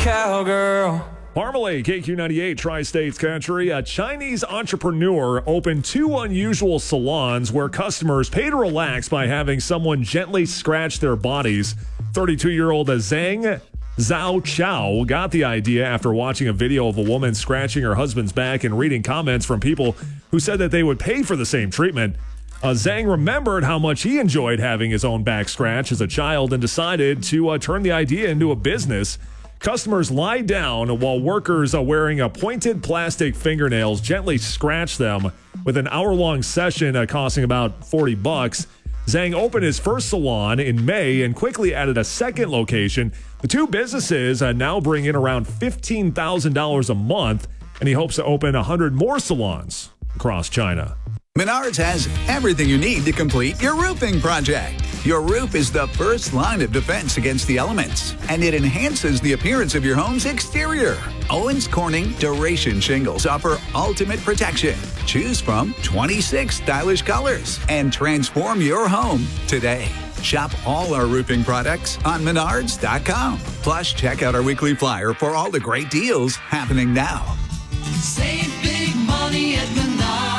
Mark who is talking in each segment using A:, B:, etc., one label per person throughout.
A: cowgirl.
B: Marmalade, KQ98, Tri-States Country. A Chinese entrepreneur opened 2 unusual salons where customers pay to relax by having someone gently scratch their bodies. 32-year-old Zhang Zhao Chao got the idea after watching a video of a woman scratching her husband's back and reading comments from people who said that they would pay for the same treatment. Zhang remembered how much he enjoyed having his own back scratched as a child and decided to turn the idea into a business. Customers lie down while workers wearing pointed plastic fingernails gently scratch them with an hour-long session costing about $40. Zhang opened his first salon in May and quickly added a second location. The 2 businesses now bring in around $15,000 a month, and he hopes to open 100 more salons across China.
C: Menards has everything you need to complete your roofing project. Your roof is the first line of defense against the elements, and it enhances the appearance of your home's exterior. Owens Corning Duration Shingles offer ultimate protection. Choose from 26 stylish colors and transform your home today. Shop all our roofing products on Menards.com. Plus, check out our weekly flyer for all the great deals happening now.
A: Save big money at Menards.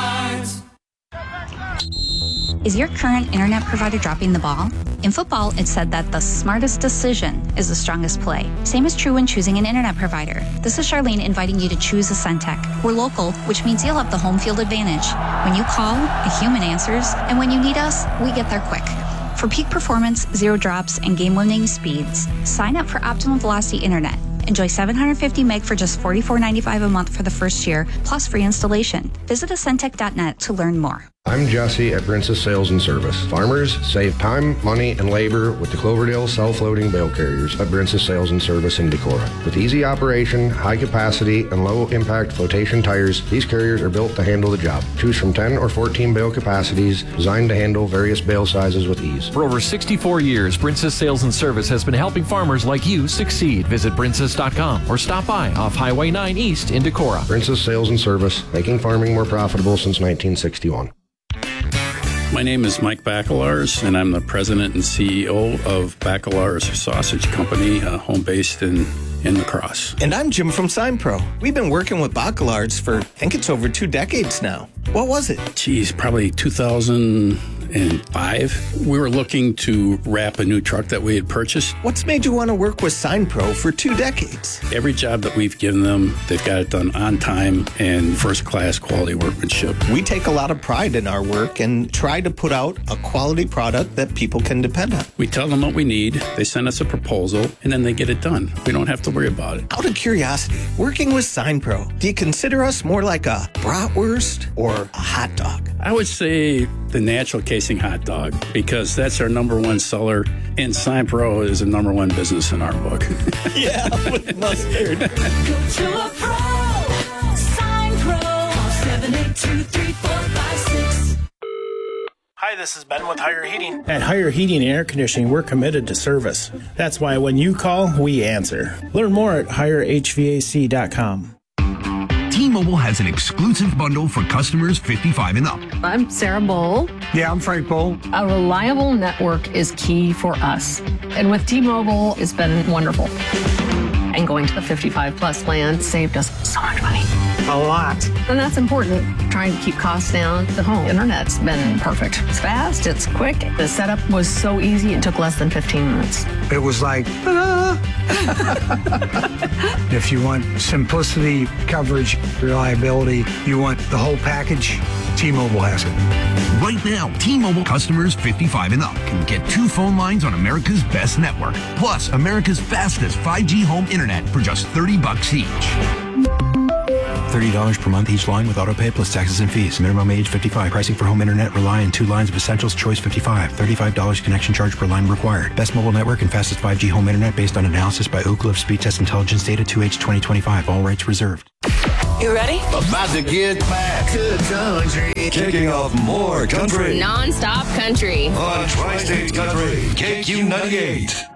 D: Is your current internet provider dropping the ball? In football, it's said that the smartest decision is the strongest play. Same is true when choosing an internet provider. This is Charlene inviting you to choose a Centec. We're local, which means you'll have the home field advantage. When you call, a human answers, and when you need us, we get there quick. For peak performance, 0 drops, and game-winning speeds, sign up for Optimum Velocity Internet. Enjoy 750 meg for just $44.95 a month for the first year, plus free installation. Visit Acentec.net to learn more.
E: I'm Jesse at Princess Sales and Service. Farmers save time, money, and labor with the Cloverdale self-loading bale carriers at Princess Sales and Service in Decorah. With easy operation, high capacity, and low-impact flotation tires, these carriers are built to handle the job. Choose from 10 or 14 bale capacities designed to handle various bale sizes with ease.
F: For over 64 years, Princess Sales and Service has been helping farmers like you succeed. Visit princess.com or stop by off Highway 9 East in Decorah.
E: Princess Sales and Service, making farming more profitable since 1961.
G: My name is Mike Bacelars, and I'm the president and CEO of Bacelars Sausage Company, home-based in La Crosse.
H: And I'm Jim from SignPro. We've been working with Bacelards for, I think it's over 2 decades now. What was it?
G: Geez, probably 2005. We were looking to wrap a new truck that we had purchased.
H: What's made you want to work with SignPro for 2 decades?
G: Every job that we've given them, they've got it done on time and first-class quality workmanship.
H: We take a lot of pride in our work and try to put out a quality product that people can depend on.
G: We tell them what we need, they send us a proposal, and then they get it done. We don't have to worry about it.
H: Out of curiosity, working with SignPro, do you consider us more like a bratwurst or a hot dog?
G: I would say the natural casing hot dog, because that's our number 1 seller, and SignPro is a number 1 business in our book.
H: Yeah, with mustard.
A: Go to a pro. SignPro. 7823456.
I: Hi, this is Ben with Higher Heating.
J: At Higher Heating and Air Conditioning, we're committed to service. That's why when you call, we answer. Learn more at higherhvac.com.
K: T-Mobile has an exclusive bundle for customers 55 and up.
L: I'm Sarah Bowl.
M: Yeah, I'm Frank Bowl.
L: A reliable network is key for us. And with T-Mobile, it's been wonderful. And going to the 55 plus plan saved us so much money.
M: A lot.
L: And that's important. Trying to keep costs down. The home internet's been perfect. It's fast, it's quick. The setup was so easy, it took less than 15 minutes.
M: It was like, If you want simplicity, coverage, reliability, you want the whole package, T-Mobile has it.
K: Right now, T-Mobile customers 55 and up can get 2 phone lines on America's best network, plus America's fastest 5G home internet for just $30 each.
N: $30 per month each line with autopay plus taxes and fees. Minimum age 55. Pricing for home internet rely on 2 lines of Essentials Choice 55. $35 connection charge per line required. Best mobile network and fastest 5G home internet based on analysis by Oak Cliff Speed Test Intelligence data 2H 2025. All rights reserved.
A: You ready?
O: About to get back to country. Kicking off more country.
P: Non-stop country.
O: On Tri-States Country. KQ98.